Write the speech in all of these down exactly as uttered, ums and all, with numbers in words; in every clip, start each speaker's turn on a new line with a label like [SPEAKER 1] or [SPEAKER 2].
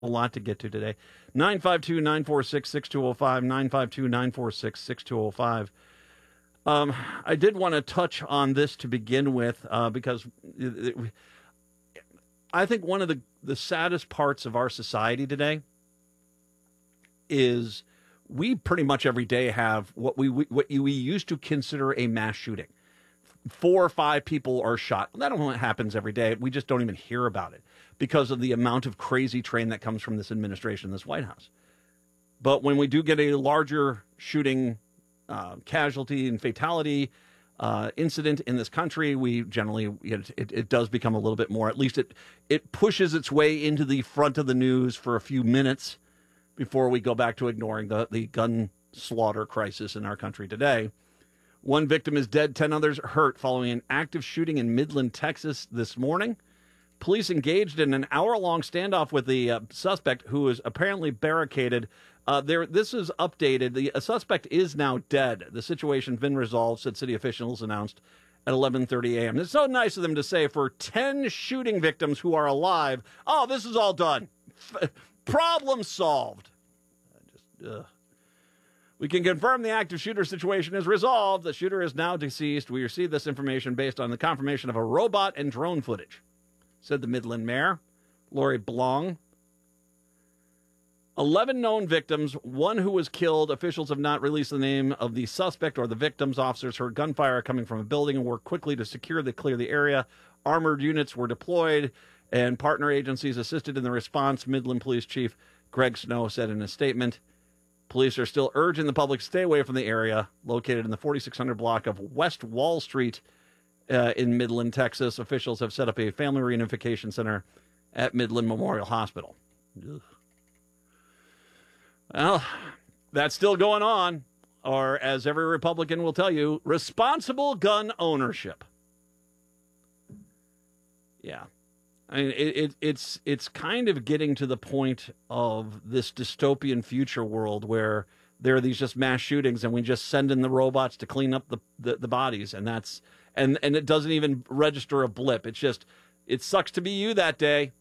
[SPEAKER 1] A lot to get to today. nine five two, nine four six, six two zero five, nine five two, nine four six, six two zero five. Um, I did want to touch on this to begin with uh, because it, it, I think one of the, the saddest parts of our society today is we pretty much every day have what we what we used to consider a mass shooting. Four or five people are shot. That only happens every day. We just don't even hear about it because of the amount of crazy train that comes from this administration, this White House. But when we do get a larger shooting uh, casualty and fatality uh, incident in this country, we generally, it, it, it does become a little bit more, at least it, it pushes its way into the front of the news for a few minutes before we go back to ignoring the, the gun slaughter crisis in our country today. One victim is dead, ten others hurt following an active shooting in Midland, Texas this morning. Police engaged in an hour-long standoff with the uh, suspect who is apparently barricaded. Uh, there, this is updated. The uh, suspect is now dead. The situation's been resolved, said city officials announced at eleven thirty a.m. It's so nice of them to say for ten shooting victims who are alive, oh, this is all done. F- problem solved. Just, ugh. We can confirm the active shooter situation is resolved. The shooter is now deceased. We received this information based on the confirmation of a robot and drone footage, said the Midland mayor, Lori Blong. Eleven known victims, one who was killed. Officials have not released the name of the suspect or the victims. Officers heard gunfire coming from a building and worked quickly to secure the clear the area. Armored units were deployed, and partner agencies assisted in the response, Midland Police Chief Greg Snow said in a statement. Police are still urging the public to stay away from the area, located in the forty-six hundred block of West Wall Street uh, in Midland, Texas. Officials have set up a family reunification center at Midland Memorial Hospital. Ugh. Well, that's still going on, or as every Republican will tell you, responsible gun ownership. Yeah. I mean, it, it, it's it's kind of getting to the point of this dystopian future world where there are these just mass shootings and we just send in the robots to clean up the, the, the bodies. And that's and, and it doesn't even register a blip. It's just it sucks to be you that day.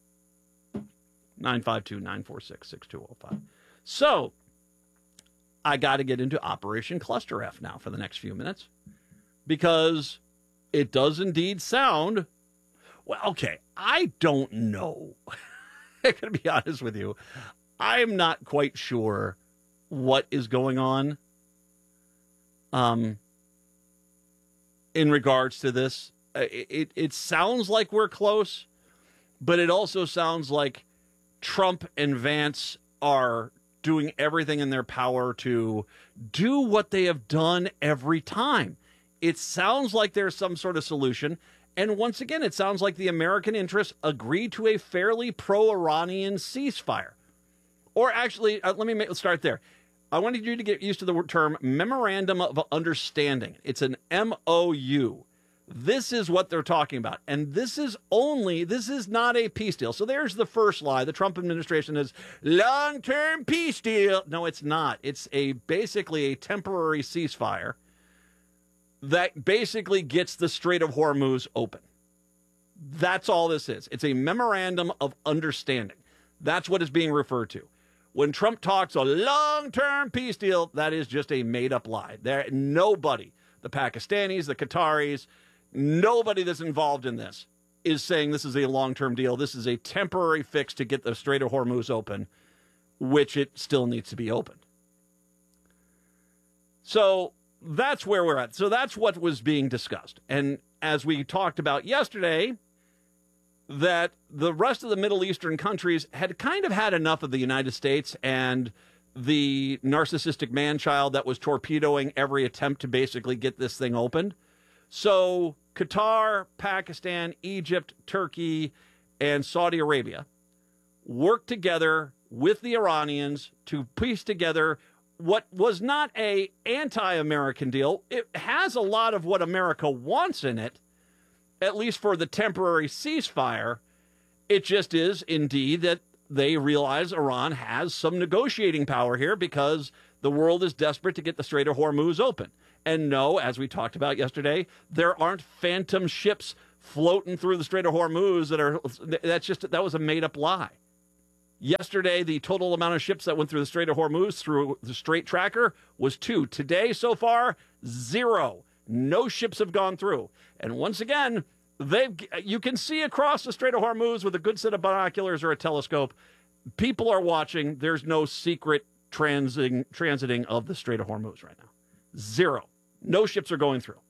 [SPEAKER 1] nine five two, nine four six, six two zero five. So I got to get into Operation Cluster F now for the next few minutes because it does indeed sound. Well, okay, I don't know. I'm going to be honest with you. I'm not quite sure what is going on um, in regards to this. It, it, it sounds like we're close, but it also sounds like Trump and Vance are doing everything in their power to do what they have done every time. It sounds like there's some sort of solution. And once again, it sounds like the American interests agreed to a fairly pro-Iranian ceasefire. Or actually, uh, let me make, let's start there. I wanted you to get used to the term Memorandum of Understanding. It's an M O U. This is what they're talking about. And this is only, this is not a peace deal. So there's the first lie. The Trump administration is long-term peace deal. No, it's not. It's a basically a temporary ceasefire that basically gets the Strait of Hormuz open. That's all this is. It's a memorandum of understanding. That's what is being referred to. When Trump talks a long-term peace deal, that is just a made-up lie. There, nobody, the Pakistanis, the Qataris, nobody that's involved in this is saying this is a long-term deal. This is a temporary fix to get the Strait of Hormuz open, which it still needs to be opened. So that's where we're at. So that's what was being discussed. And as we talked about yesterday, that the rest of the Middle Eastern countries had kind of had enough of the United States and the narcissistic man-child that was torpedoing every attempt to basically get this thing opened. So Qatar, Pakistan, Egypt, Turkey, and Saudi Arabia worked together with the Iranians to piece together what was not a anti-American deal. It has a lot of what America wants in it, at least for the temporary ceasefire. It just is indeed that they realize Iran has some negotiating power here because the world is desperate to get the Strait of Hormuz open. And no, as we talked about yesterday, there aren't phantom ships floating through the Strait of Hormuz that are, that's just, that was a made up lie. Yesterday, the total amount of ships that went through the Strait of Hormuz through the Strait Tracker was two. Today, so far, zero. No ships have gone through. And once again, they've you can see across the Strait of Hormuz with a good set of binoculars or a telescope. People are watching. There's no secret transiting, transiting of the Strait of Hormuz right now. Zero. No ships are going through.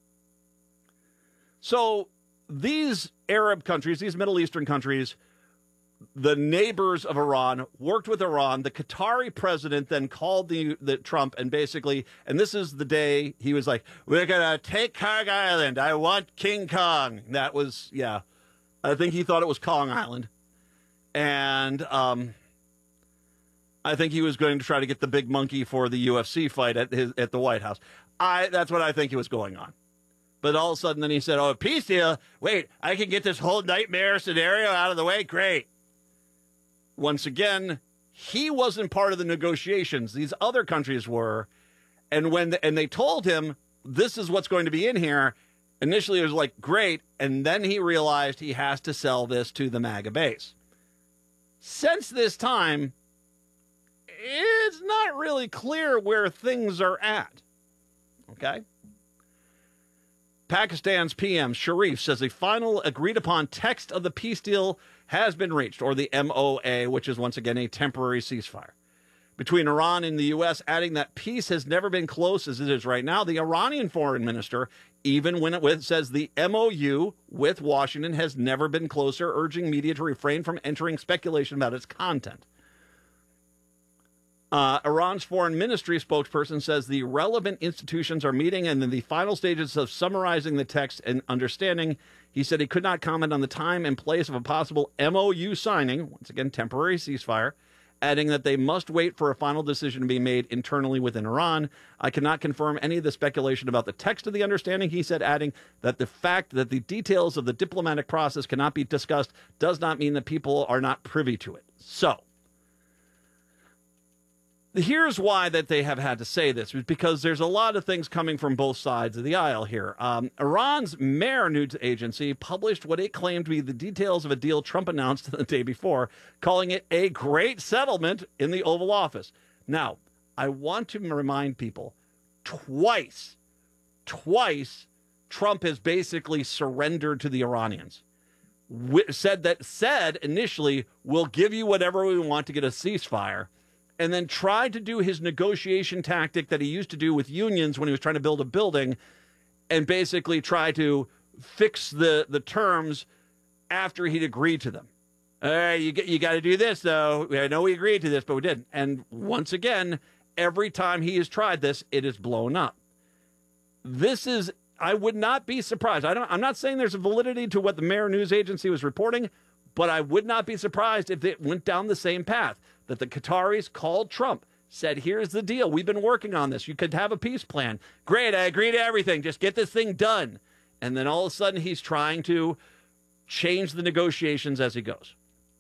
[SPEAKER 1] So these Arab countries, these Middle Eastern countries, the neighbors of Iran, worked with Iran. The Qatari president then called the, the Trump and basically, and this is the day he was like, we're going to take Kong Island. I want King Kong. That was, yeah, I think he thought it was Kong Island. And um, I think he was going to try to get the big monkey for the U F C fight at his, at the White House. I That's what I think was going on. But all of a sudden then he said, oh, a peace deal? Wait, I can get this whole nightmare scenario out of the way? Great. Once again, he wasn't part of the negotiations. These other countries were. And when the, and they told him, this is what's going to be in here. Initially, it was like, great. And then he realized he has to sell this to the MAGA base. Since this time, it's not really clear where things are at. Okay? Pakistan's P M Sharif says a final agreed-upon text of the peace deal has been reached, or the M O A, which is once again a temporary ceasefire between Iran and the U S, adding that peace has never been close as it is right now. The Iranian foreign minister, even when it with, says the M O U with Washington has never been closer, urging media to refrain from entering speculation about its content. Uh, Iran's foreign ministry spokesperson says the relevant institutions are meeting and in the final stages of summarizing the text and understanding. He said he could not comment on the time and place of a possible M O U signing, once again, temporary ceasefire, adding that they must wait for a final decision to be made internally within Iran. I cannot confirm any of the speculation about the text of the understanding, he said, adding that the fact that the details of the diplomatic process cannot be discussed does not mean that people are not privy to it. So, here's why that they have had to say this, because there's a lot of things coming from both sides of the aisle here. Um, Iran's Mehr news agency published what it claimed to be the details of a deal Trump announced the day before, calling it a great settlement in the Oval Office. Now, I want to remind people, twice, twice, Trump has basically surrendered to the Iranians. Said that, said initially, we'll give you whatever we want to get a ceasefire, and then tried to do his negotiation tactic that he used to do with unions when he was trying to build a building and basically try to fix the, the terms after he'd agreed to them. All right, you, you got to do this, though. I know we agreed to this, but we didn't. And once again, every time he has tried this, it is blown up. This is, I would not be surprised. I don't, I'm not saying there's a validity to what the Mehr news agency was reporting, but I would not be surprised if it went down the same path, that the Qataris called Trump, said, here's the deal. We've been working on this. You could have a peace plan. Great, I agree to everything. Just get this thing done. And then all of a sudden he's trying to change the negotiations as he goes.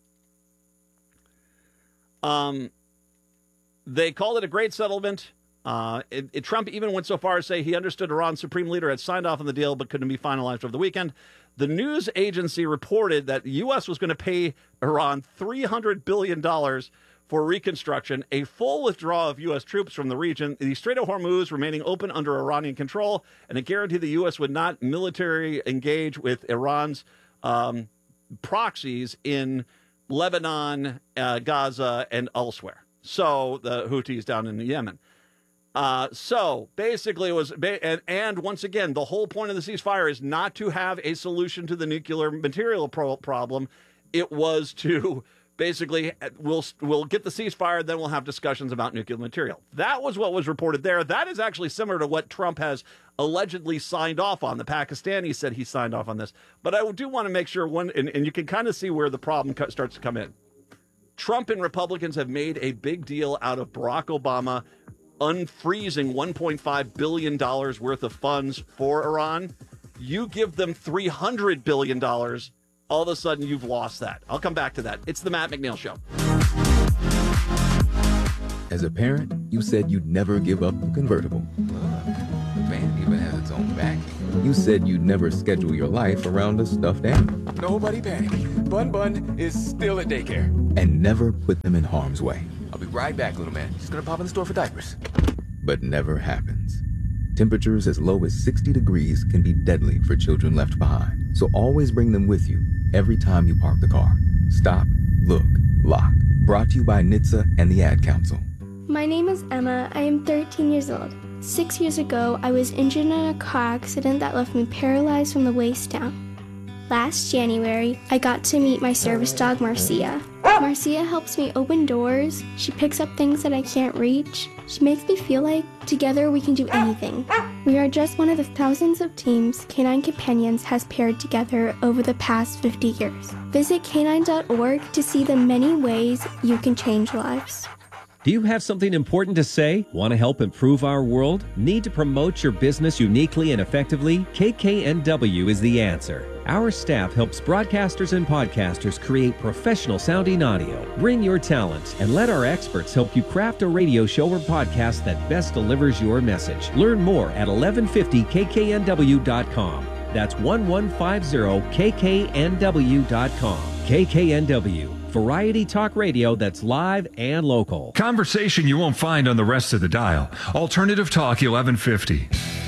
[SPEAKER 1] Um, they called it a great settlement. Uh, it, it, Trump even went so far as to say he understood Iran's supreme leader had signed off on the deal but couldn't be finalized over the weekend. The news agency reported that the U S was going to pay Iran three hundred billion dollars for reconstruction, a full withdrawal of U S troops from the region, the Strait of Hormuz remaining open under Iranian control, and a guarantee the U S would not military engage with Iran's um, proxies in Lebanon, uh, Gaza, and elsewhere. So the Houthis down in Yemen. Uh, so basically it was, and, and once again, the whole point of the ceasefire is not to have a solution to the nuclear material pro- problem. It was to basically, we'll, we'll get the ceasefire, then we'll have discussions about nuclear material. That was what was reported there. That is actually similar to what Trump has allegedly signed off on. The Pakistani said he signed off on this. But I do want to make sure one, and, and you can kind of see where the problem starts to come in. Trump and Republicans have made a big deal out of Barack Obama unfreezing one point five billion dollars worth of funds for Iran. You give them three hundred billion dollars, all of a sudden you've lost that. I'll come back to that. It's the Matt McNeil Show.
[SPEAKER 2] As a parent, you said you'd never give up the convertible.
[SPEAKER 3] Well, the van even has
[SPEAKER 2] its own back. You said you'd never schedule your life around a stuffed animal. Nobody panic. Bun Bun is still at daycare. And never put them in harm's way. I'll be right back, little man. Just gonna pop in the store for diapers. But never happens. Temperatures as low as sixty degrees can be deadly for children left behind. So always bring them with you every time you park the car. Stop, look, lock. Brought to you by N H T S A and the Ad Council.
[SPEAKER 3] My name is Emma. I am thirteen years old. Six years ago, I was injured in a car accident that left me paralyzed from the waist down. Last January, I got to meet my service dog, Marcia. Marcia helps me open doors. She picks up things that I can't reach. She makes me feel like together we can do anything. We are just one of the thousands of teams Canine Companions has paired together over the past fifty years. Visit canine dot org to see the many ways you can change lives.
[SPEAKER 4] Do you have something important to say? Want to help improve our world? Need to promote your business uniquely and effectively? K K N W is the answer. Our staff helps broadcasters and podcasters create professional sounding audio. Bring your talents and let our experts help you craft a radio show or podcast that best delivers your message. Learn more at eleven fifty K K N W dot com. That's eleven fifty K K N W dot com. K K N W. Variety talk radio that's live and local.
[SPEAKER 5] Conversation you won't find on the rest of the dial. Alternative Talk eleven fifty.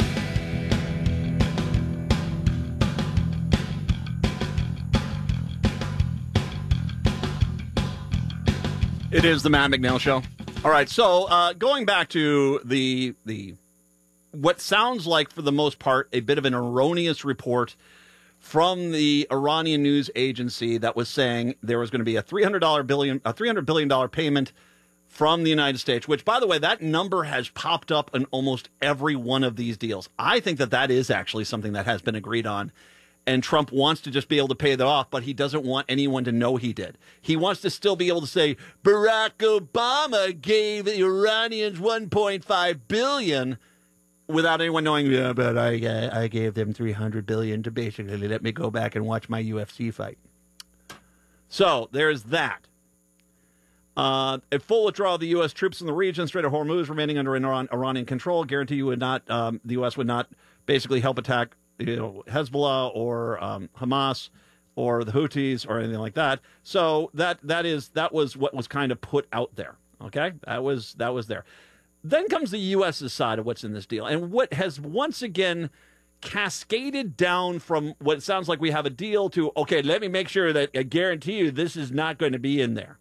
[SPEAKER 1] It is the Matt McNeil Show. All right, so uh, going back to the the what sounds like, for the most part, a bit of an erroneous report from the Iranian news agency that was saying there was going to be a three hundred billion dollars a three hundred billion dollars payment from the United States, which, by the way, that number has popped up in almost every one of these deals. I think that that is actually something that has been agreed on, and Trump wants to just be able to pay that off, but he doesn't want anyone to know he did. He wants to still be able to say, Barack Obama gave the Iranians one point five billion dollars without anyone knowing, yeah, but I uh, I gave them three hundred billion dollars to basically let me go back and watch my U F C fight. So there's that. Uh, a full withdrawal of the U S troops in the region, Strait of Hormuz remaining under Iran, Iranian control, guarantee you would not, um, the U S would not basically help attack, you know, Hezbollah or um, Hamas or the Houthis or anything like that. So that that is that was what was kind of put out there. Okay, that was that was there. Then comes the U S's side of what's in this deal, and what has once again cascaded down from what sounds like we have a deal to, okay, let me make sure that I guarantee you this is not going to be in there.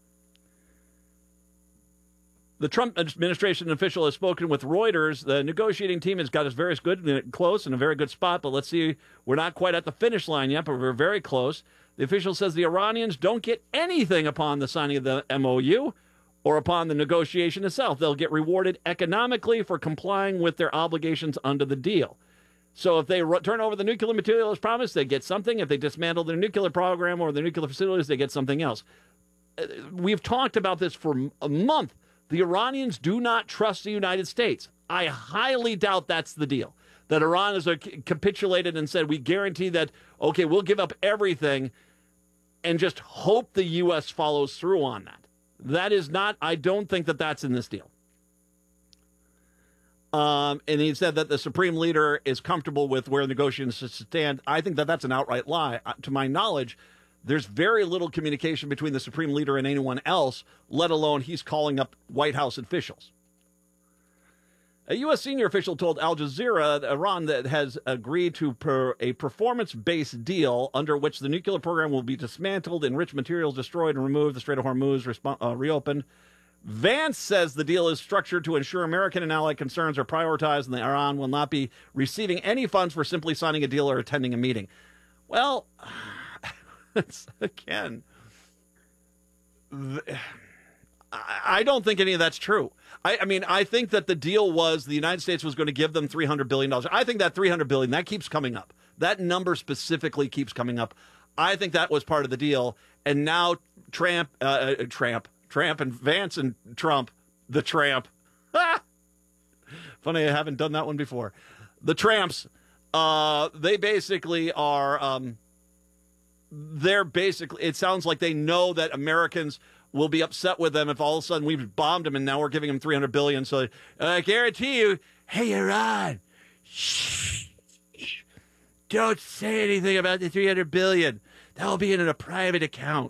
[SPEAKER 1] The Trump administration official has spoken with Reuters. The negotiating team has got us very good, close, in a very good spot, but let's see, we're not quite at the finish line yet, but we're very close. The official says the Iranians don't get anything upon the signing of the M O U or upon the negotiation itself. They'll get rewarded economically for complying with their obligations under the deal. So if they r- turn over the nuclear material as promised, they get something. If they dismantle their nuclear program or their nuclear facilities, they get something else. Uh, we've talked about this for a month. The Iranians do not trust the United States. I highly doubt that's the deal, that Iran has capitulated and said, we guarantee that, okay, we'll give up everything and just hope the U S follows through on that. That is not, I don't think that that's in this deal. Um, and he said that the Supreme Leader is comfortable with where negotiations stand. I think that that's an outright lie. Uh, to my knowledge, there's very little communication between the Supreme Leader and anyone else, let alone he's calling up White House officials. A U S senior official told Al Jazeera that Iran that has agreed to per a performance-based deal under which the nuclear program will be dismantled, enriched materials destroyed and removed, the Strait of Hormuz resp- uh, reopened. Vance says the deal is structured to ensure American and allied concerns are prioritized and that Iran will not be receiving any funds for simply signing a deal or attending a meeting. Well, again, I don't think any of that's true. I, I mean, I think that the deal was the United States was going to give them three hundred billion dollars. I think that three hundred billion dollars, that keeps coming up. That number specifically keeps coming up. I think that was part of the deal. And now Trump, uh, Trump, Trump and Vance and Trump, the Tramp. Ah! Funny, I haven't done that one before. The Tramps, uh, they basically are, um, they're basically, it sounds like they know that Americans will be upset with them if all of a sudden we've bombed them and now we're giving them three hundred billion dollars. So I guarantee you, hey, Iran, shh, don't say anything about the three hundred billion dollars. That will be in a private account.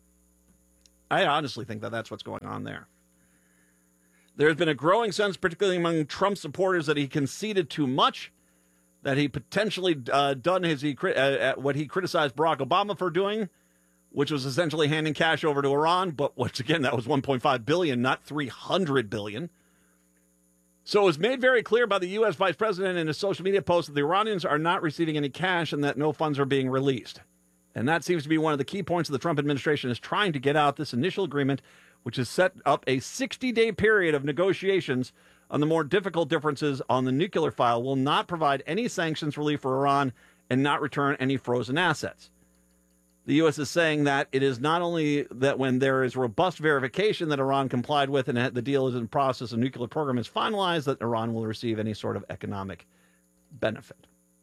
[SPEAKER 1] I honestly think that that's what's going on there. There's been a growing sense, particularly among Trump supporters, that he conceded too much, that he potentially uh, done his he, uh, what he criticized Barack Obama for doing, which was essentially handing cash over to Iran. But once again, that was one point five billion dollars, not three hundred billion dollars. So it was made very clear by the U S vice president in a social media post that the Iranians are not receiving any cash and that no funds are being released. And that seems to be one of the key points of the Trump administration is trying to get out this initial agreement, which has set up a sixty-day period of negotiations on the more difficult differences on the nuclear file, will not provide any sanctions relief for Iran and not return any frozen assets. The U S is saying that it is not only that when there is robust verification that Iran complied with and the deal is in process, a nuclear program is finalized, that Iran will receive any sort of economic benefit.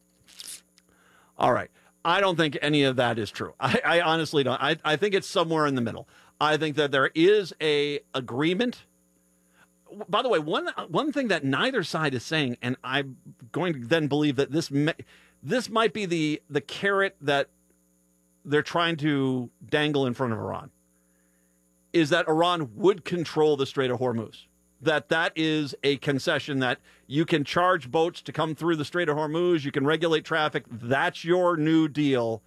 [SPEAKER 1] All right. I don't think any of that is true. I, I honestly don't. I, I think it's somewhere in the middle. I think that there is a agreement. By the way, one one thing that neither side is saying, and I'm going to then believe that this may, this might be the the carrot that they're trying to dangle in front of Iran, is that Iran would control the Strait of Hormuz. That that is a concession, that you can charge boats to come through the Strait of Hormuz, you can regulate traffic. That's your new deal.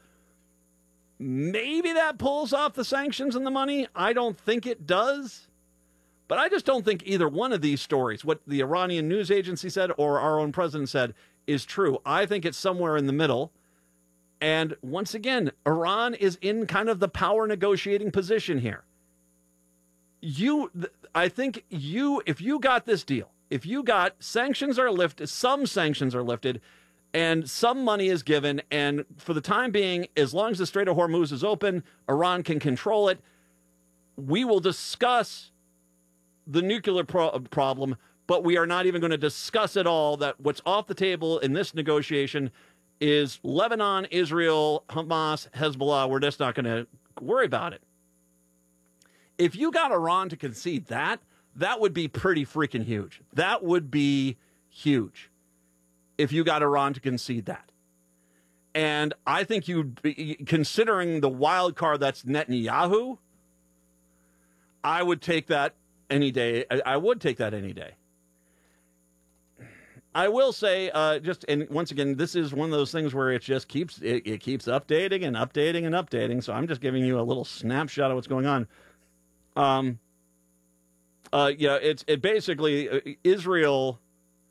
[SPEAKER 1] Maybe that pulls off the sanctions and the money. I don't think it does. But I just don't think either one of these stories, what the Iranian news agency said or our own president said, is true. I think it's somewhere in the middle. And once again, Iran is in kind of the power negotiating position here. You, I think you, if you got this deal, if you got sanctions are lifted, some sanctions are lifted, and some money is given, and for the time being, as long as the Strait of Hormuz is open, Iran can control it, we will discuss the nuclear pro- problem, but we are not even going to discuss at all that what's off the table in this negotiation is Lebanon, Israel, Hamas, Hezbollah. We're just not going to worry about it. If you got Iran to concede that, that would be pretty freaking huge. That would be huge if you got Iran to concede that. And I think you'd be, considering the wild card that's Netanyahu, I would take that any day. I, I would take that any day. I will say, uh, just, and once again, this is one of those things where it just keeps, it, it keeps updating and updating and updating. So I'm just giving you a little snapshot of what's going on. Um, uh, yeah, it's, it basically, uh, Israel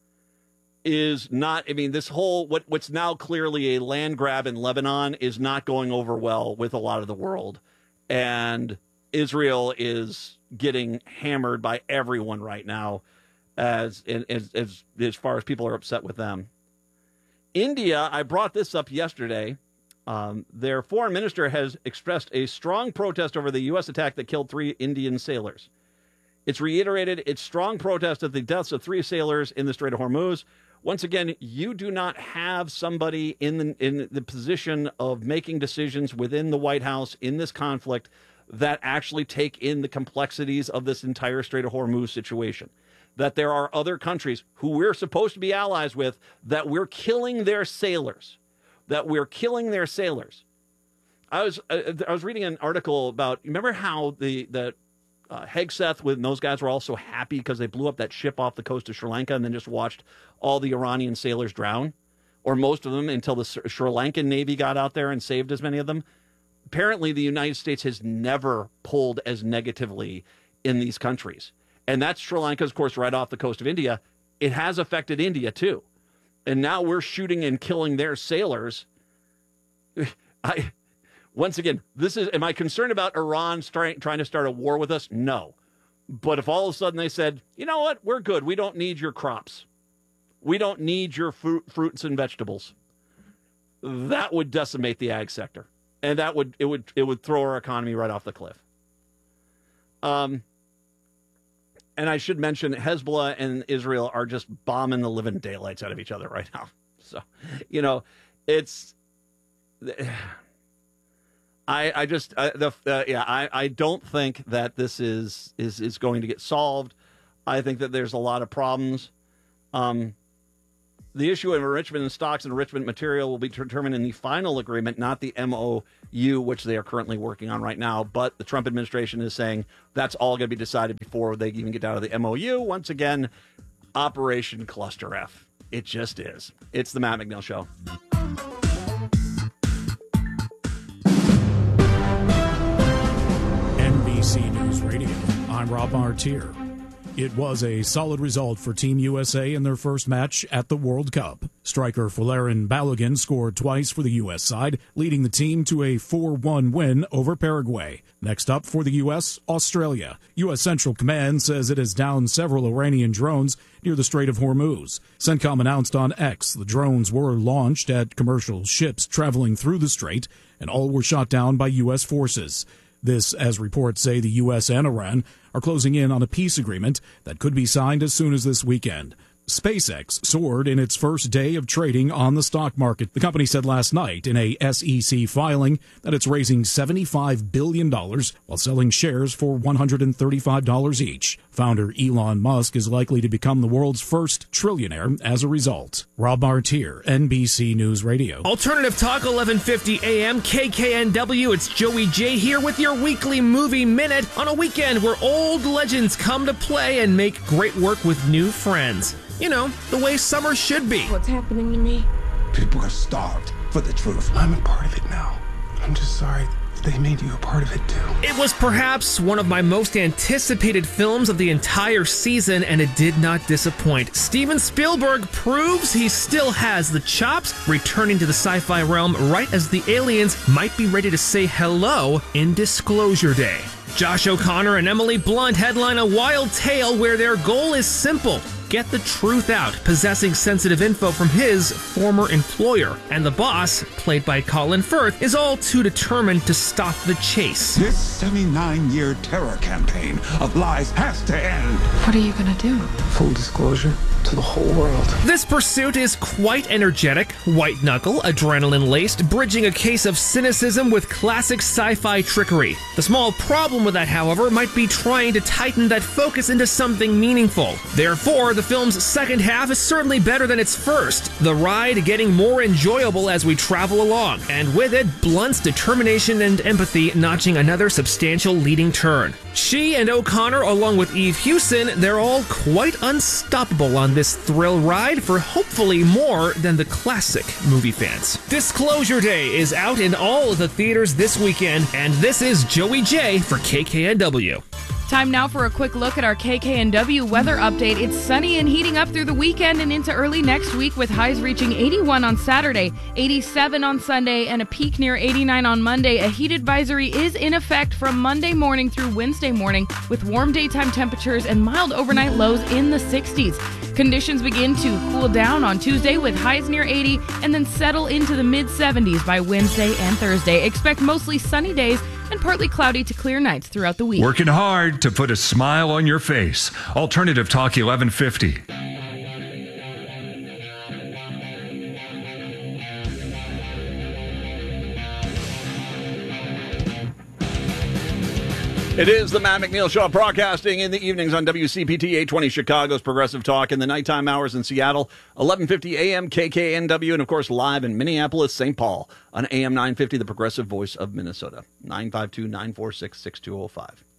[SPEAKER 1] is not, I mean, this whole, what, what's now clearly a land grab in Lebanon is not going over well with a lot of the world. And Israel is getting hammered by everyone right now. As, as as as far as people are upset with them. India, I brought this up yesterday. Um, their foreign minister has expressed a strong protest over the U S attack that killed three Indian sailors. It's reiterated its strong protest at the deaths of three sailors in the Strait of Hormuz. Once again, you do not have somebody in the, in the position of making decisions within the White House in this conflict that actually take in the complexities of this entire Strait of Hormuz situation. That there are other countries who we're supposed to be allies with, that we're killing their sailors, that we're killing their sailors. I was uh, I was reading an article about, remember how the, the uh, Hegseth with, and those guys were all so happy because they blew up that ship off the coast of Sri Lanka and then just watched all the Iranian sailors drown, or most of them, until the Sri Lankan Navy got out there and saved as many of them. Apparently, the United States has never pulled as negatively in these countries. And that's Sri Lanka, of course, right off the coast of India. It has affected India, too. And now we're shooting and killing their sailors. I, once again, this is, am I concerned about Iran trying, trying to start a war with us? No. But if all of a sudden they said, you know what, we're good. We don't need your crops. We don't need your fruit, fruits and vegetables. That would decimate the ag sector. And that would, it would, it would throw our economy right off the cliff. Um, And I should mention Hezbollah and Israel are just bombing the living daylights out of each other right now. So, you know, it's, I I just, uh, the uh, yeah, I, I don't think that this is, is, is going to get solved. I think that there's a lot of problems. Um, The issue of enrichment in stocks and enrichment material will be determined in the final agreement, not the M O U, which they are currently working on right now. But the Trump administration is saying that's all going to be decided before they even get out of the M O U. Once again, Operation Cluster F. It just is. It's the Matt McNeil Show.
[SPEAKER 6] N B C News Radio. I'm Rob Martier. It was a solid result for Team U S A in their first match at the World Cup. Striker Folarin Balogun scored twice for the U S side, leading the team to a four one win over Paraguay. Next up for the U S, Australia. U S Central Command says it has downed several Iranian drones near the Strait of Hormuz. CENTCOM announced on X the drones were launched at commercial ships traveling through the strait, and all were shot down by U S forces. This, as reports say, the U S and Iran are closing in on a peace agreement that could be signed as soon as this weekend. SpaceX soared in its first day of trading on the stock market. The company said last night in a S E C filing that it's raising seventy-five billion dollars while selling shares for one hundred thirty-five dollars each. Founder Elon Musk is likely to become the world's first trillionaire as a result. Rob Martier, N B C News Radio.
[SPEAKER 7] Alternative Talk, eleven fifty A M, K K N W. It's Joey J here with your weekly movie minute on a weekend where old legends come to play and make great work with new friends. You know, the way summer should be.
[SPEAKER 8] What's happening to me?
[SPEAKER 9] People are starved for the truth.
[SPEAKER 10] I'm a part of it now. I'm just sorry they made you a part of it too.
[SPEAKER 7] It was perhaps one of my most anticipated films of the entire season, and it did not disappoint. Steven Spielberg proves he still has the chops, returning to the sci-fi realm right as the aliens might be ready to say hello in Disclosure Day. Josh O'Connor and Emily Blunt headline a wild tale where their goal is simple: get the truth out, possessing sensitive info from his former employer. And the boss, played by Colin Firth, is all too determined to stop the chase.
[SPEAKER 9] This seventy-nine-year terror campaign of lies has to end.
[SPEAKER 8] What are you gonna do?
[SPEAKER 10] Full disclosure to the whole world.
[SPEAKER 7] This pursuit is quite energetic, white-knuckle, adrenaline-laced, bridging a case of cynicism with classic sci-fi trickery. The small problem with that, however, might be trying to tighten that focus into something meaningful. Therefore, the film's second half is certainly better than its first, the ride getting more enjoyable as we travel along, and with it, Blunt's determination and empathy notching another substantial leading turn. She and O'Connor, along with Eve Hewson, they're all quite unstoppable on this thrill ride for hopefully more than the classic movie fans. Disclosure Day is out in all of the theaters this weekend, and this is Joey J for K K N W.
[SPEAKER 11] Time now for a quick look at our K K N W weather update. It's sunny and heating up through the weekend and into early next week, with highs reaching eighty-one on Saturday, eighty-seven on Sunday, and a peak near eighty-nine on Monday. A heat advisory is in effect from Monday morning through Wednesday morning, with warm daytime temperatures and mild overnight lows in the sixties. Conditions begin to cool down on Tuesday with highs near eighty and then settle into the mid seventies by Wednesday and Thursday. Expect mostly sunny days and partly cloudy to clear nights throughout the week.
[SPEAKER 5] Working hard to put a smile on your face. Alternative Talk eleven fifty.
[SPEAKER 1] It is the Matt McNeil Show, broadcasting in the evenings on W C P T eight twenty, Chicago's Progressive Talk, in the nighttime hours in Seattle, eleven fifty A M, K K N W, and of course live in Minneapolis, Saint Paul on A M nine fifty, the Progressive Voice of Minnesota. nine five two, nine four six, six two zero five.